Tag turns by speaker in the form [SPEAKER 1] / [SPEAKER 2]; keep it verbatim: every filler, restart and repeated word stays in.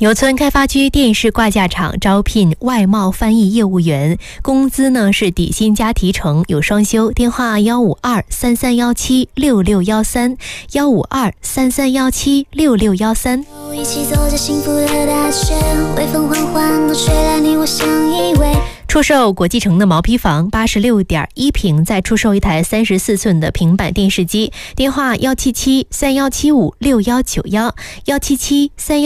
[SPEAKER 1] 牛村开发区电视挂架厂招聘外贸翻译业务员，工资呢是底薪加提成，有双休。电话幺五二三三幺七六六幺三幺五二三三幺七六六幺三。
[SPEAKER 2] 一起走在幸福的大学，微风缓缓地吹来，你我相依偎。
[SPEAKER 1] 出售国际城的毛坯房八十六点一平，再出售一台三十四寸的平板电视机。电话幺七七三幺七五六幺九幺幺七七三。